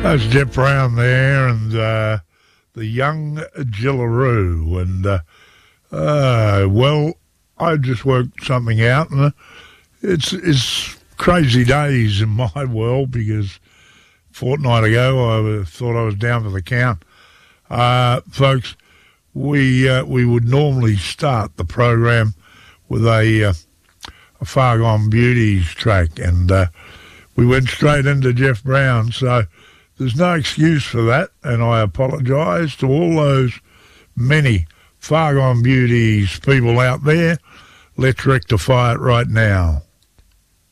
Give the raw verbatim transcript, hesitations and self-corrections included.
That's Jeff Brown there, and uh, the young Jillaroo. And, uh, uh, well, I just worked something out, and uh, it's, it's crazy days in my world because a fortnight ago I thought I was down for the count. Uh, folks, we uh, we would normally start the program with a, uh, a Far Gone Beauties track, and uh, we went straight into Jeff Brown, so there's no excuse for that, and I apologise to all those many Far Gone Beauties people out there. Let's rectify it right now.